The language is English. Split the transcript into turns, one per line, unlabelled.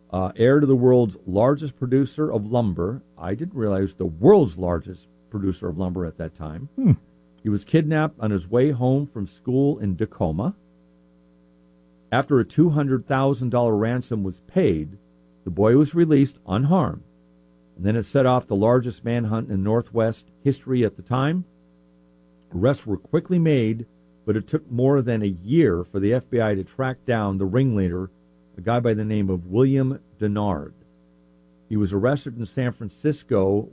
Heir to the world's largest producer of lumber. I didn't realize the world's largest producer of lumber at that time. He was kidnapped on his way home from school in Tacoma. After a $200,000 ransom was paid, the boy was released unharmed. And then it set off the largest manhunt in Northwest history at the time. Arrests were quickly made, but it took more than a year for the FBI to track down the ringleader, a guy by the name of William Denard. He was arrested in San Francisco